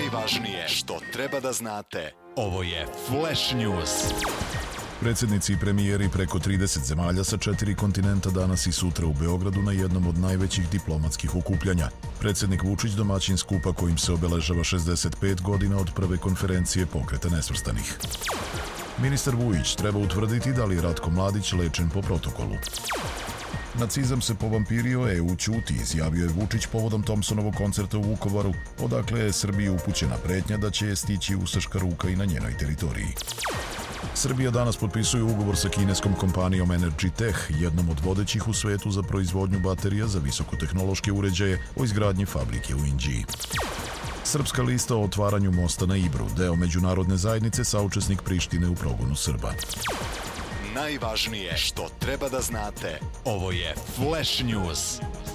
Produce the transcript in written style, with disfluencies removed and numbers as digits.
Najvažnije što treba da znate. Ovo je Flash News. Predsjednici i premijeri preko 30 zemalja sa 4 kontinenta danas i sutra u Beogradu na jednom od najvećih diplomatskih okupljanja. Predsjednik Vučić domaćin skupa kojim se obeležava 65 godina od prve konferencije Pokreta nesvrstanih. Ministar Vujić treba utvrditi da li je Ratko Mladić lečen po protokolu. Nacizam se povampirio, EU ćuti, izjavio je Vučić povodom Thompsonovog koncerta u Vukovaru, odakle je Srbiji upućena pretnja da će je stići ustaška ruka i na njenoj teritoriji. Srbija danas potpisuje ugovor sa kineskom kompanijom Energy Tech, jednom od vodećih u svetu za proizvodnju baterija za visokotehnološke uređaje, o izgradnji fabrike u Inđiji. Srpska lista o otvaranju mosta na Ibru, deo međunarodne zajednice, saučesnik Prištine u progonu Srba. Najvažnije što treba da znate. Ovo je Flash News.